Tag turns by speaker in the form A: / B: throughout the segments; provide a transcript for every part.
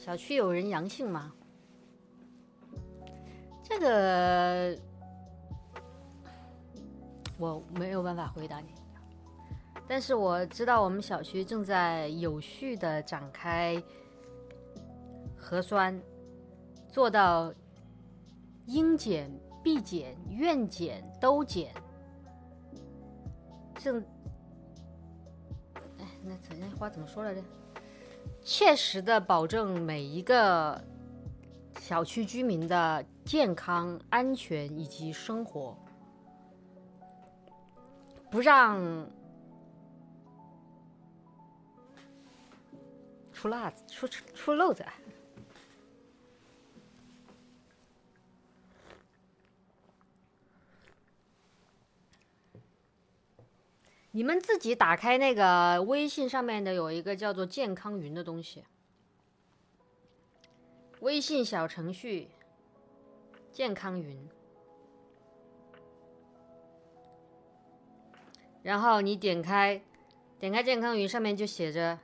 A: 小区有人阳性吗？这个我没有办法回答你，但是我知道我们小区正在有序的展开核酸，做到应检、必检、愿检都检。那话怎么说来着？切实的保证每一个小区居民的健康、安全以及生活，不让出辣子、出漏子。你们自己打开那个微信上面的有一个叫做健康云的东西，微信小程序健康云，然后你点开健康云，上面就写着，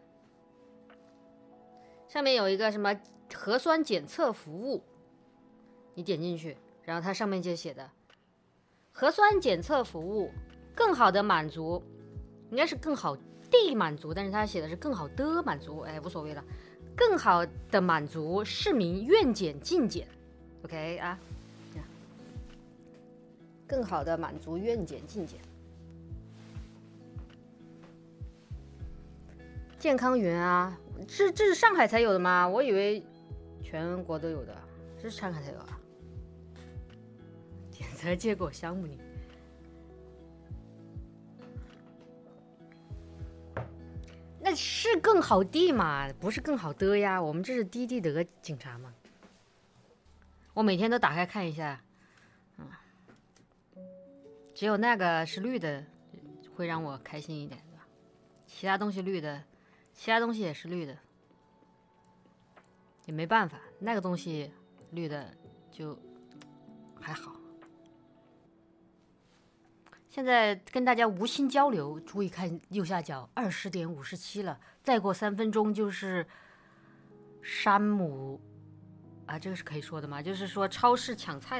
A: 上面有一个什么核酸检测服务，你点进去，然后它上面就写的核酸检测服务更好的满足，应该是更好地满足，但是他写的是更好的满足，哎，无所谓了，更好的满足市民愿检尽检 ，OK 啊，更好的满足愿检尽检。健康云啊，这是上海才有的吗？我以为全国都有的，这是上海才有啊。检测结果项目里。那是更好地嘛，不是更好的呀。我们这是滴滴的警察嘛。我每天都打开看一下，只有那个是绿的，会让我开心一点，对吧？其他东西绿的，其他东西也是绿的，也没办法，那个东西绿的就还好。现在跟大家无心交流，注意看右下角，20点57了，再过3分钟就是山姆啊，这个是可以说的吗？就是说超市抢菜。